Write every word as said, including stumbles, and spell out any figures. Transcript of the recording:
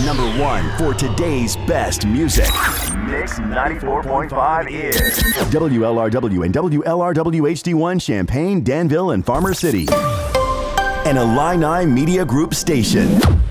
Number one for today's best music. Mix ninety-four point five is W L R W and W L R W H D one Champaign, Danville, and Farmer City. An Illini Media Group station.